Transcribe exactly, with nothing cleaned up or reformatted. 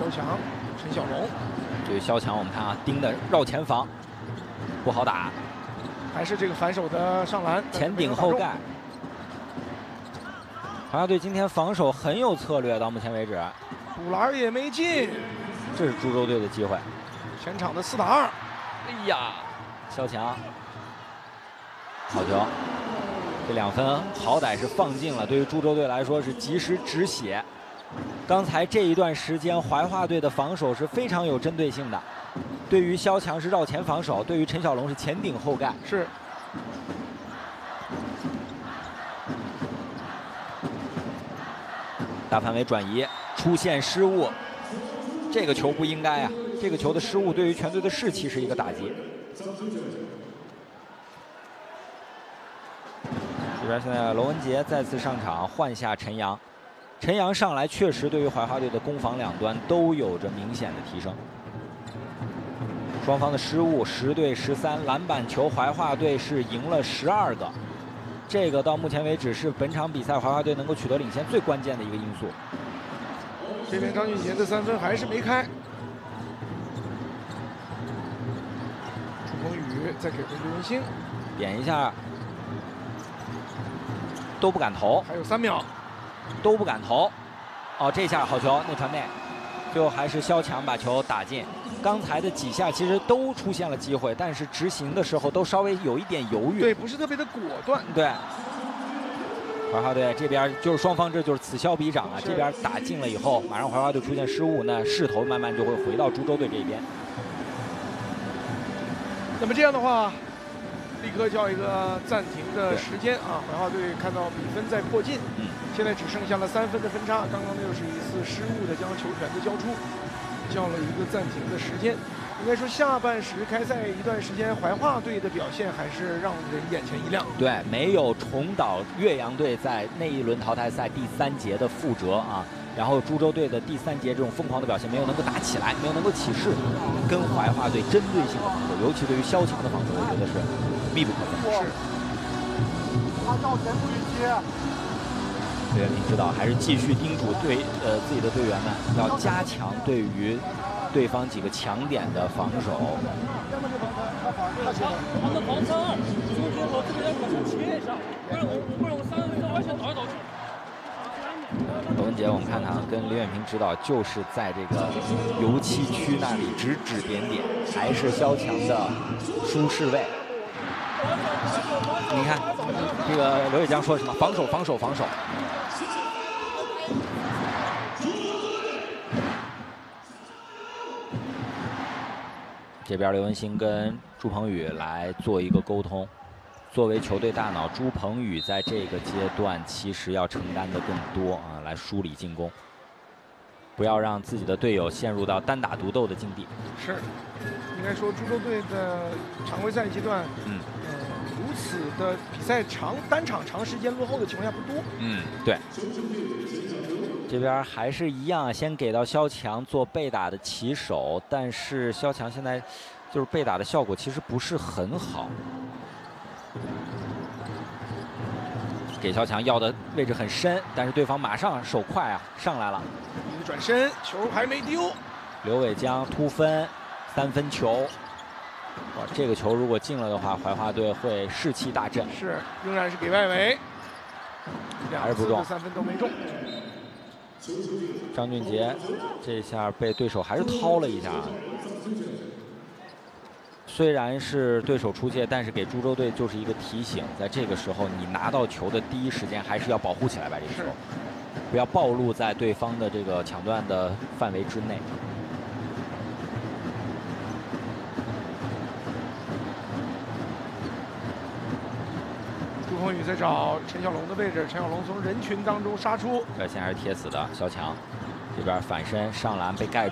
肖强、陈小龙。 对于肖强，我们看啊，盯的绕前防，不好打， 还是这个反手的上篮， 前顶后盖。华夏队今天防守很有策略，到目前为止， 补篮也没进。 这是株洲队的机会。 全场的四打二。 哎呀，肖强，好球！这两分好歹是放进了，对于株洲队来说是及时止血。刚才这一段时间，怀化队的防守是非常有针对性的。对于肖强是绕前防守，对于陈小龙是前顶后盖。 是。 大范围转移，出现失误，这个球不应该啊！这个球的失误对于全队的士气是一个打击。这边现在罗文杰再次上场，换下陈阳。陈阳上来确实对于怀化队的攻防两端都有着明显的提升。双方的失误十对十三，篮板球怀化队是赢了十二个，这个到目前为止是本场比赛怀化队能够取得领先最关键的一个因素。 这边张俊杰的三分还是没开。朱鹏宇再给回刘文星， 点一下。都不敢投， 还有三秒， 都不敢投。哦，这下好球，内传内，最后还是肖强把球打进。刚才的几下其实都出现了机会，但是执行的时候都稍微有一点犹豫， 对，不是特别的果断。 对，怀化队这边就是双方这就是此消彼长啊，这边打进了以后，马上怀化队出现失误，那势头慢慢就会回到株洲队这边。 那么这样的话。立刻叫一个暂停的时间啊！怀化队看到比分在迫近， 嗯， 现在只剩下了三分的分差。刚刚又是一次失误的将球权的交出，叫了一个暂停的时间。应该说下半时开赛一段时间，怀化队的表现还是让人眼前一亮。 对，没有重蹈岳阳队在那一轮淘汰赛第三节的覆辙啊。然后株洲队的第三节这种疯狂的表现没有能够打起来，没有能够起势，跟怀化队针对性的防守，尤其对于肖强的防守，我觉得是密不可分。 是。 他到前不允接。 刘彦平指导还是继续叮嘱队呃自己的队员们要加强对于对方几个强点的防守。 我们防三二，中间我这边要往上切一下，不然我不然我三分在外线倒来倒去。 罗文杰，我们看他跟刘远平指导就是在这个油漆区那里指指点点，还是肖强的舒适位。你看，这个刘伟江说什么？防守，防守，防守。这边刘文新跟朱鹏宇来做一个沟通。作为球队大脑，朱鹏宇在这个阶段其实要承担的更多啊，来梳理进攻，不要让自己的队友陷入到单打独斗的境地。 是，应该说株洲队的常规赛阶段， 嗯， 呃，如此的比赛长单场长时间落后的情况下不多。 嗯，对。这边还是一样，先给到肖强做被打的起手，但是肖强现在就是被打的效果其实不是很好。给肖强要的位置很深，但是对方马上手快啊，上来了。 一个转身，球还没丢。 刘伟江突分，三分球。哇，这个球如果进了的话，怀化队会士气大振。 是，仍然是给外围， 还是不中， 三分都没中。 张俊杰这下被对手还是掏了一下。虽然是对手出界，但是给株洲队就是一个提醒，在这个时候你拿到球的第一时间还是要保护起来吧，这个球不要暴露在对方的这个抢断的范围之内。 朱鹏宇在找陈小龙的位置，陈小龙从人群当中杀出。 这现在是贴死的肖强，这边反身上篮被盖住。